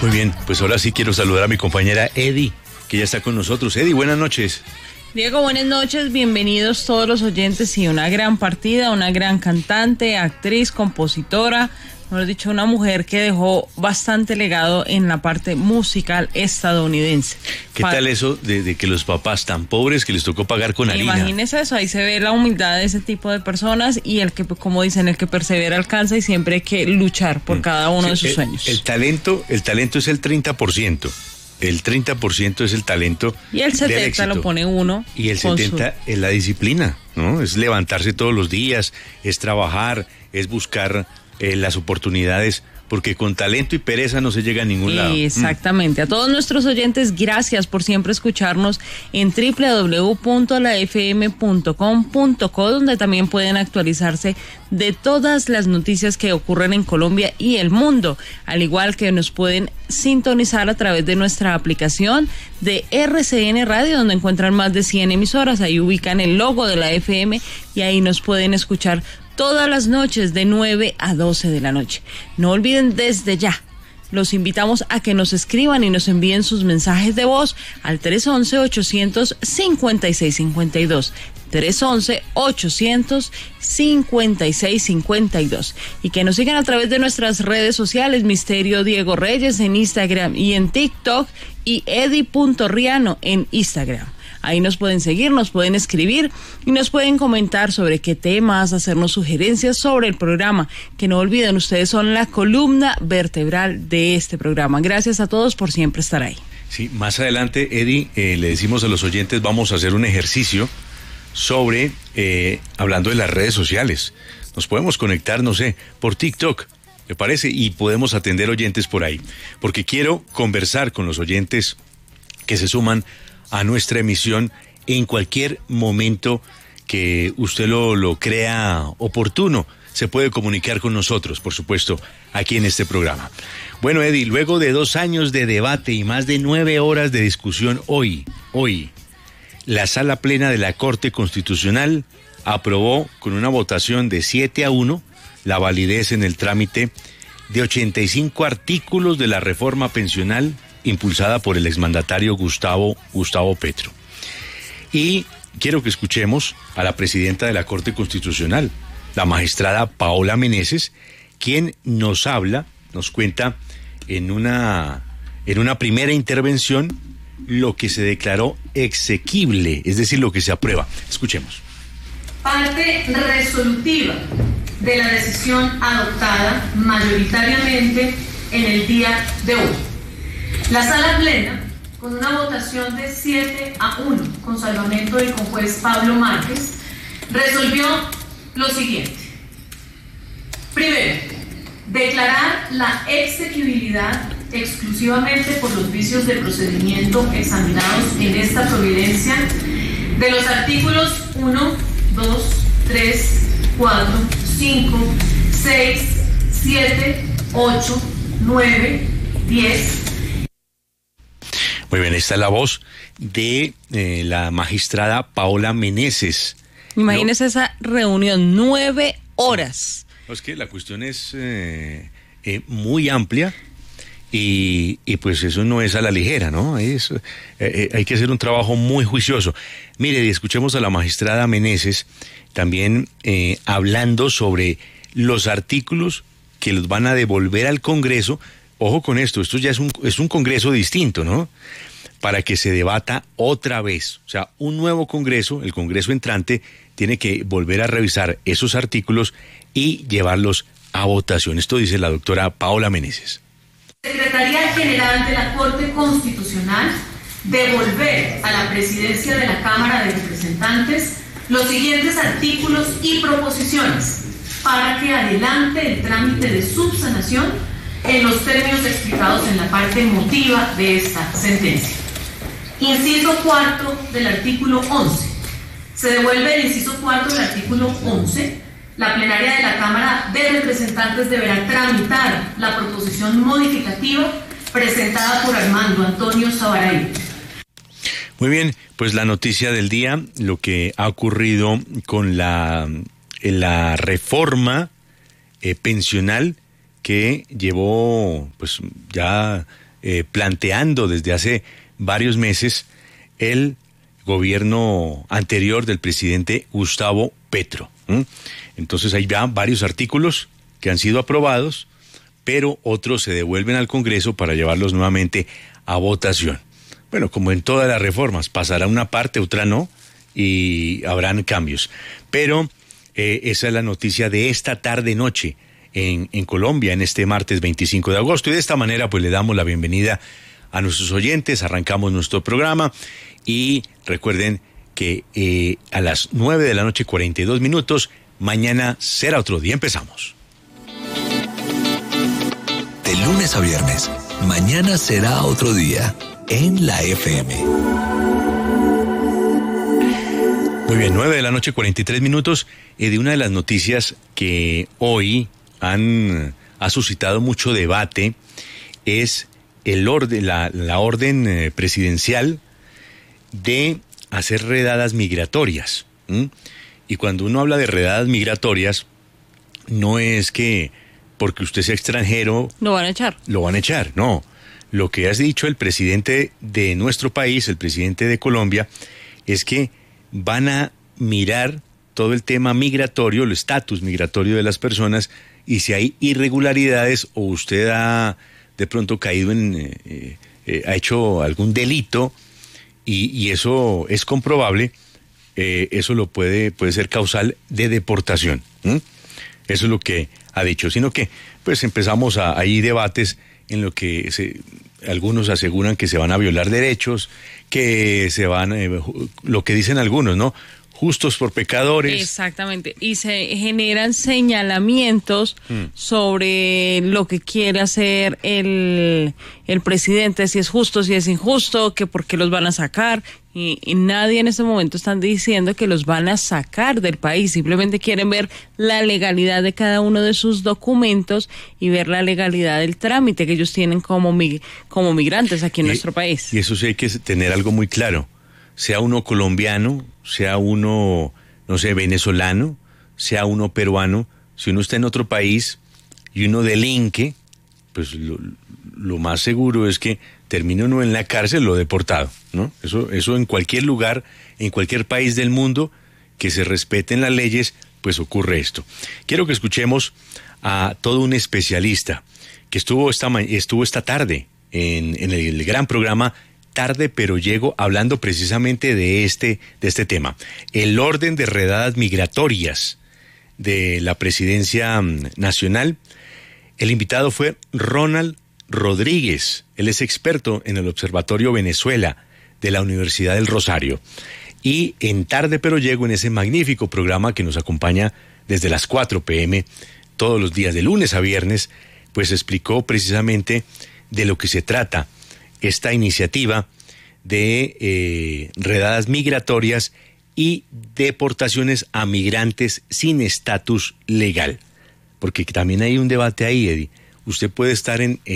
Muy bien, pues ahora sí quiero saludar a mi compañera Eddie, que ya está con nosotros. Eddie, buenas noches. Diego, buenas noches, bienvenidos todos los oyentes. Y una gran partida, una gran cantante, actriz, compositora, mejor dicho, una mujer que dejó bastante legado en la parte musical estadounidense. ¿Qué tal eso de que los papás tan pobres que les tocó pagar con harina? Imagínese eso, ahí se ve la humildad de ese tipo de personas y el que, como dicen, el que persevera alcanza, y siempre hay que luchar por cada uno de sus sueños. El talento es el 30%. El 30% es el talento. Y el 70% lo pone uno. Y el 70% es la disciplina, ¿no? Es levantarse todos los días, es trabajar, es buscar las oportunidades, porque con talento y pereza no se llega a ningún lado. Exactamente. A todos nuestros oyentes, gracias por siempre escucharnos en www.lafm.com.co, donde también pueden actualizarse de todas las noticias que ocurren en Colombia y el mundo, al igual que nos pueden sintonizar a través de nuestra aplicación de RCN Radio, donde encuentran más de 100 emisoras. Ahí ubican el logo de la FM y ahí nos pueden escuchar todas las noches de 9 a 12 de la noche. No olviden, desde ya, los invitamos a que nos escriban y nos envíen sus mensajes de voz al 311-856-52. 311-856-52. Y que nos sigan a través de nuestras redes sociales, Misterio Diego Reyes en Instagram y en TikTok, y Eddie.Riano en Instagram. Ahí nos pueden seguir, nos pueden escribir y nos pueden comentar sobre qué temas, hacernos sugerencias sobre el programa. Que no olviden, ustedes son la columna vertebral de este programa. Gracias a todos por siempre estar ahí. Sí, más adelante, Eddie, le decimos a los oyentes, vamos a hacer un ejercicio sobre, hablando de las redes sociales. Nos podemos conectar, no sé, por TikTok, ¿me parece? Y podemos atender oyentes por ahí. Porque quiero conversar con los oyentes que se suman a nuestra emisión en cualquier momento que usted lo crea oportuno. Se puede comunicar con nosotros, por supuesto, aquí en este programa. Bueno, Eddie, luego de 2 años de debate y más de 9 horas de discusión, hoy, la Sala Plena de la Corte Constitucional aprobó con una votación de 7-1 la validez en el trámite de 85 artículos de la reforma pensional impulsada por el exmandatario Gustavo Petro. Y quiero que escuchemos a la presidenta de la Corte Constitucional, la magistrada Paola Meneses, quien nos cuenta en una primera intervención lo que se declaró exequible, es decir, lo que se aprueba. Escuchemos. Parte resolutiva de la decisión adoptada mayoritariamente en el día de hoy. La Sala Plena, con una votación de 7-1, con salvamento del conjuez Pablo Márquez, resolvió lo siguiente. Primero, declarar la exequibilidad exclusivamente por los vicios de procedimiento examinados en esta providencia de los artículos 1, 2, 3, 4, 5, 6, 7, 8, 9, 10. Muy bien, esta es la voz de la magistrada Paola Meneses. Imagínese esa reunión, 9 horas. Es que la cuestión es muy amplia y pues eso no es a la ligera, ¿no? Hay que hacer un trabajo muy juicioso. Mire, escuchemos a la magistrada Meneses también hablando sobre los artículos que los van a devolver al Congreso. Ojo con esto ya es un Congreso distinto, ¿no? Para que se debata otra vez. O sea, un nuevo Congreso, el Congreso entrante, tiene que volver a revisar esos artículos y llevarlos a votación. Esto dice la doctora Paola Meneses. Secretaría General de la Corte Constitucional devolver a la presidencia de la Cámara de Representantes los siguientes artículos y proposiciones para que adelante el trámite de subsanación en los términos explicados en la parte motiva de esta sentencia. Inciso 4 del artículo 11. Se devuelve el inciso 4 del artículo 11. La plenaria de la Cámara de Representantes deberá tramitar la proposición modificativa presentada por Armando Antonio Sabaray. Muy bien, pues la noticia del día, lo que ha ocurrido con la reforma pensional que llevó pues ya planteando desde hace varios meses el gobierno anterior del presidente Gustavo Petro. Entonces hay ya varios artículos que han sido aprobados, pero otros se devuelven al Congreso para llevarlos nuevamente a votación. Bueno, como en todas las reformas, pasará una parte, otra no, y habrán cambios. Pero esa es la noticia de esta tarde-noche en Colombia, en este martes 25 de agosto. Y de esta manera, pues le damos la bienvenida a nuestros oyentes, arrancamos nuestro programa y recuerden que a las 9 de la noche, 42 minutos, mañana será otro día. Empezamos. De lunes a viernes, mañana será otro día en la FM. Muy bien, 9 de la noche, 43 minutos, de una de las noticias que hoy ha suscitado mucho debate es el orden, la orden presidencial de hacer redadas migratorias. Y cuando uno habla de redadas migratorias, no es que porque usted sea extranjero lo van a echar, no. Lo que ha dicho el presidente de nuestro país, el presidente de Colombia, es que van a mirar todo el tema migratorio, el estatus migratorio de las personas, y si hay irregularidades o usted ha de pronto caído ha hecho algún delito y eso es comprobable, eso puede ser causal de deportación. Eso es lo que ha dicho, sino que pues empezamos hay debates en lo que algunos aseguran que se van a violar derechos, que se van, lo que dicen algunos, ¿no? Justos por pecadores. Exactamente, y se generan señalamientos sobre lo que quiere hacer el presidente, si es justo, si es injusto, que por qué los van a sacar, y nadie en este momento están diciendo que los van a sacar del país, simplemente quieren ver la legalidad de cada uno de sus documentos y ver la legalidad del trámite que ellos tienen como migrantes aquí en nuestro país. Y eso sí hay que tener algo muy claro. Sea uno colombiano, sea uno, no sé, venezolano, sea uno peruano, si uno está en otro país y uno delinque, pues lo más seguro es que termine uno en la cárcel o deportado, ¿no? Eso en cualquier lugar, en cualquier país del mundo que se respeten las leyes, pues ocurre esto. Quiero que escuchemos a todo un especialista que estuvo esta tarde en el gran programa Tarde pero Llego, hablando precisamente de este tema, el orden de redadas migratorias de la presidencia nacional. El invitado fue Ronald Rodríguez, él es experto en el Observatorio Venezuela de la Universidad del Rosario, y en Tarde pero Llego, en ese magnífico programa que nos acompaña desde las 4 p.m. todos los días de lunes a viernes, pues explicó precisamente de lo que se trata esta iniciativa de redadas migratorias y deportaciones a migrantes sin estatus legal. Porque también hay un debate ahí, Eddie. Usted puede estar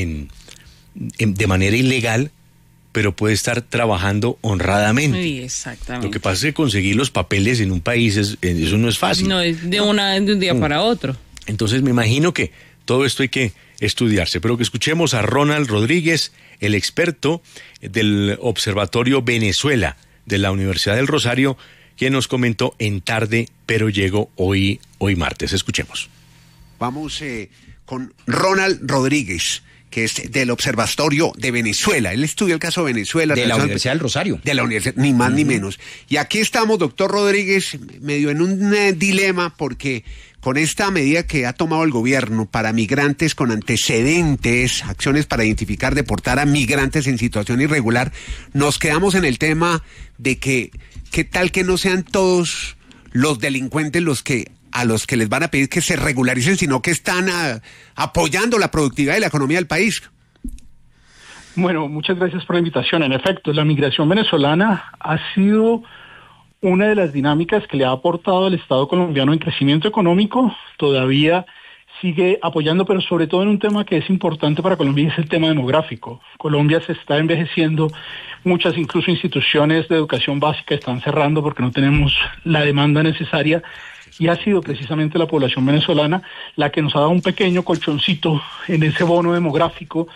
de manera ilegal, pero puede estar trabajando honradamente. Sí, exactamente. Lo que pasa es que conseguir los papeles en un país, eso no es fácil. No es de un día para otro. Entonces me imagino que todo esto hay que estudiarse, pero que escuchemos a Ronald Rodríguez, el experto del Observatorio Venezuela de la Universidad del Rosario, quien nos comentó en Tarde pero Llego hoy martes. Escuchemos. Vamos con Ronald Rodríguez, que es del Observatorio de Venezuela. Él estudia el caso de Venezuela. De la Universidad del Rosario. De la universidad, ni más ni menos. Y aquí estamos, doctor Rodríguez, medio en un dilema, porque con esta medida que ha tomado el gobierno para migrantes con antecedentes, acciones para identificar, deportar a migrantes en situación irregular, nos quedamos en el tema de que, ¿qué tal que no sean todos los delincuentes a los que les van a pedir que se regularicen, sino que están apoyando la productividad y la economía del país? Bueno, muchas gracias por la invitación. En efecto, la migración venezolana ha sido una de las dinámicas que le ha aportado al Estado colombiano en crecimiento económico. Todavía sigue apoyando, pero sobre todo en un tema que es importante para Colombia, y es el tema demográfico. Colombia se está envejeciendo, muchas incluso instituciones de educación básica están cerrando porque no tenemos la demanda necesaria, y ha sido precisamente la población venezolana la que nos ha dado un pequeño colchoncito en ese bono demográfico